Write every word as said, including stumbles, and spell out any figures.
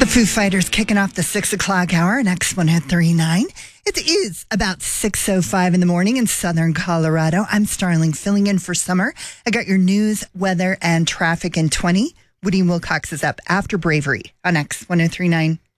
The Foo Fighters kicking off the six o'clock hour at X one oh three point nine. It is about six oh five in the morning in southern Colorado. I'm Starling, filling in for Summer. I got your news, weather, and traffic in twenty. Woody Wilcox is up after Bravery on X one oh three point nine.